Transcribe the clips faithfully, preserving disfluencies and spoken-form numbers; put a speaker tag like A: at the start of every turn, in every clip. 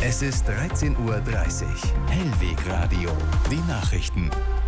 A: Es ist dreizehn Uhr dreißig. Hellweg Radio. Die Nachrichten.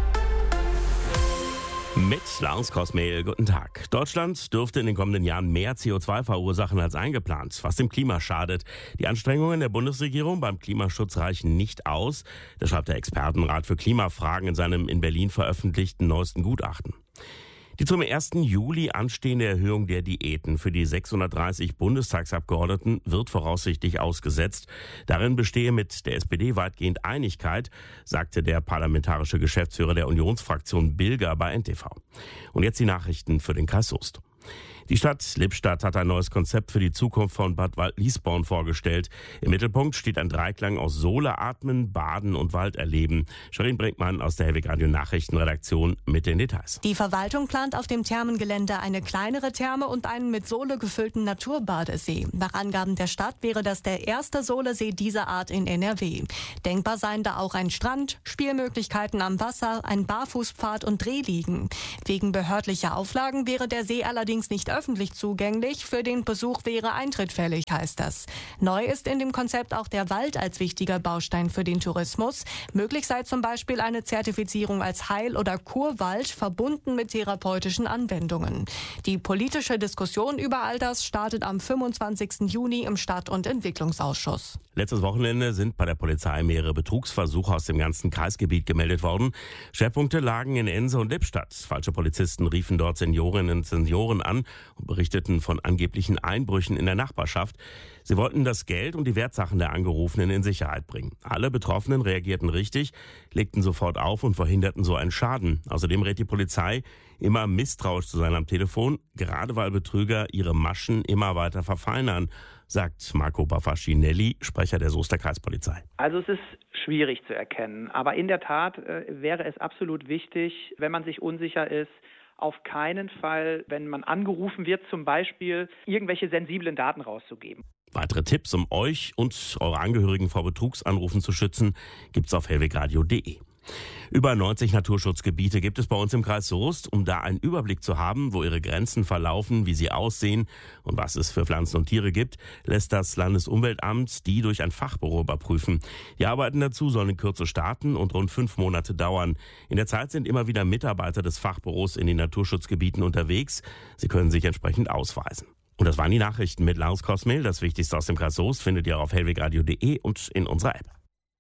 B: Mit Lars Kosmehl, guten Tag. Deutschland dürfte in den kommenden Jahren mehr C O zwei verursachen als eingeplant, was dem Klima schadet. Die Anstrengungen der Bundesregierung beim Klimaschutz reichen nicht aus. Das schreibt der Expertenrat für Klimafragen in seinem in Berlin veröffentlichten neuesten Gutachten. Die zum ersten Juli anstehende Erhöhung der Diäten für die sechshundertdreißig Bundestagsabgeordneten wird voraussichtlich ausgesetzt. Darin bestehe mit der S P D weitgehend Einigkeit, sagte der parlamentarische Geschäftsführer der Unionsfraktion Bilger bei N T V. Und jetzt die Nachrichten für den Kreis Soest. Die Stadt Lippstadt hat ein neues Konzept für die Zukunft von Bad Waldliesborn vorgestellt. Im Mittelpunkt steht ein Dreiklang aus Sohle atmen, Baden und Wald erleben. Sherin Brinkmann aus der Hellweg Radio Nachrichtenredaktion mit den Details.
C: Die Verwaltung plant auf dem Thermengelände eine kleinere Therme und einen mit Sohle gefüllten Naturbadesee. Nach Angaben der Stadt wäre das der erste Solesee dieser Art in N R W. Denkbar seien da auch ein Strand, Spielmöglichkeiten am Wasser, ein Barfußpfad und Drehliegen. Wegen behördlicher Auflagen wäre der See allerdings nicht öffentlich zugänglich. Für den Besuch wäre Eintritt fällig, heißt das. Neu ist in dem Konzept auch der Wald als wichtiger Baustein für den Tourismus. Möglich sei zum Beispiel eine Zertifizierung als Heil- oder Kurwald, verbunden mit therapeutischen Anwendungen. Die politische Diskussion über all das startet am fünfundzwanzigsten Juni im Stadt- und Entwicklungsausschuss.
B: Letztes Wochenende sind bei der Polizei mehrere Betrugsversuche aus dem ganzen Kreisgebiet gemeldet worden. Schwerpunkte lagen in Ense und Lippstadt. Falsche Polizisten riefen dort Seniorinnen und Senioren an und berichteten von angeblichen Einbrüchen in der Nachbarschaft. Sie wollten das Geld und die Wertsachen der Angerufenen in Sicherheit bringen. Alle Betroffenen reagierten richtig, legten sofort auf und verhinderten so einen Schaden. Außerdem rät die Polizei, immer misstrauisch zu sein am Telefon, gerade weil Betrüger ihre Maschen immer weiter verfeinern, sagt Marco Baffaschinelli, Sprecher der Soester Kreispolizei.
D: Also es ist schwierig zu erkennen, aber in der Tat äh, wäre es absolut wichtig, wenn man sich unsicher ist, auf keinen Fall, wenn man angerufen wird, zum Beispiel irgendwelche sensiblen Daten rauszugeben.
B: Weitere Tipps, um euch und eure Angehörigen vor Betrugsanrufen zu schützen, gibt's auf hellwegradio punkt de. Über neunzig Naturschutzgebiete gibt es bei uns im Kreis Soest. Um da einen Überblick zu haben, wo ihre Grenzen verlaufen, wie sie aussehen und was es für Pflanzen und Tiere gibt, lässt das Landesumweltamt die durch ein Fachbüro überprüfen. Die Arbeiten dazu sollen in Kürze starten und rund fünf Monate dauern. In der Zeit sind immer wieder Mitarbeiter des Fachbüros in den Naturschutzgebieten unterwegs. Sie können sich entsprechend ausweisen. Und das waren die Nachrichten mit Lars Kosmehl. Das Wichtigste aus dem Kreis Soest findet ihr auf hellwegradio punkt de und in unserer App.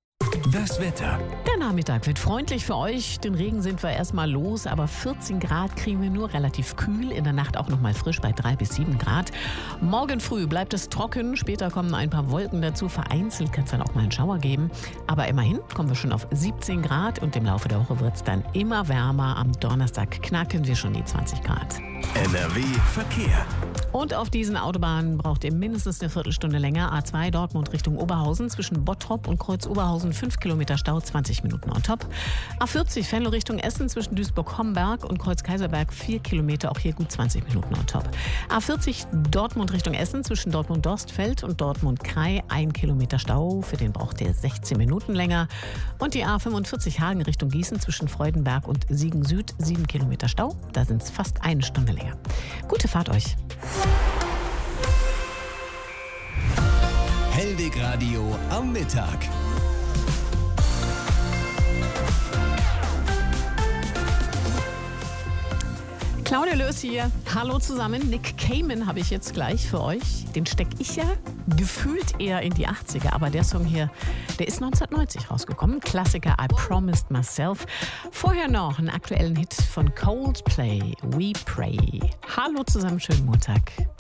A: Das Wetter.
E: Der Nachmittag wird freundlich für euch. Den Regen sind wir erstmal los, aber vierzehn Grad kriegen wir nur, relativ kühl. In der Nacht auch noch mal frisch bei drei bis sieben Grad. Morgen früh bleibt es trocken. Später kommen ein paar Wolken dazu. Vereinzelt kann es dann auch mal einen Schauer geben. Aber immerhin kommen wir schon auf siebzehn Grad und im Laufe der Woche wird es dann immer wärmer. Am Donnerstag knacken wir schon die zwanzig Grad.
A: N R W Verkehr.
E: Und auf diesen Autobahnen braucht ihr mindestens eine Viertelstunde länger. A zwei Dortmund Richtung Oberhausen zwischen Bottrop und Kreuz-Oberhausen fünf Kilometer Stau, zwanzig Minuten on top. A vierzig Venlo Richtung Essen zwischen Duisburg-Homberg und Kreuz-Kaiserberg vier Kilometer, auch hier gut zwanzig Minuten on top. A vierzig Dortmund Richtung Essen zwischen Dortmund-Dorstfeld und Dortmund-Krei ein Kilometer Stau, für den braucht ihr sechzehn Minuten länger. Und die A fünfundvierzig Hagen Richtung Gießen zwischen Freudenberg und Siegen Süd sieben Kilometer Stau, da sind es fast eine Stunde länger. Gute Fahrt euch.
A: Hellweg Radio am Mittag.
E: Claudia Löß hier. Hallo zusammen. Nick Cayman habe ich jetzt gleich für euch. Den stecke ich ja gefühlt eher in die achtziger. Aber der Song hier, der ist neunzehnhundertneunzig rausgekommen. Klassiker I Promised Myself. Vorher noch einen aktuellen Hit von Coldplay, We Pray. Hallo zusammen, schönen Montag.